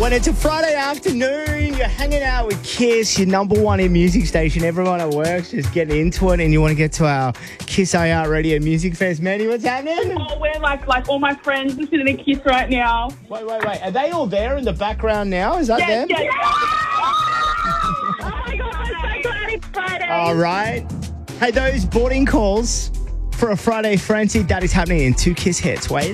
When it's a Friday afternoon, you're hanging out with Kiss, your number one in music station. Everyone at work's just getting into it, and you want to get to our Kiss IR Radio Music Fest. Manny, what's happening? Oh, we're like all my friends listening to Kiss right now. Wait. Are they all there in the background now? Is that them? Yes. Oh my God, I'm so glad it's Friday. All right. Hey, those boarding calls for a Friday frenzy, that is happening in 2 Kiss hits. Wait.